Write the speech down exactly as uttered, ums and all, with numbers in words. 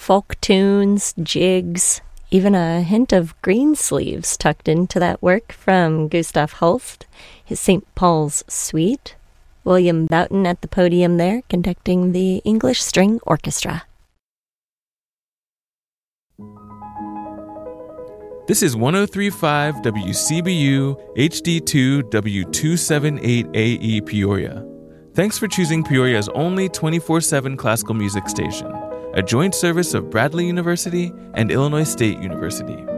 folk tunes, jigs, even a hint of Greensleeves tucked into that work from Gustav Holst, his Saint Paul's Suite. William Boughton at the podium there, conducting the English String Orchestra. This is one oh three point five W C B U H D two W two seventy-eight A E Peoria. Thanks for choosing Peoria's only twenty-four seven classical music station, a joint service of Bradley University and Illinois State University.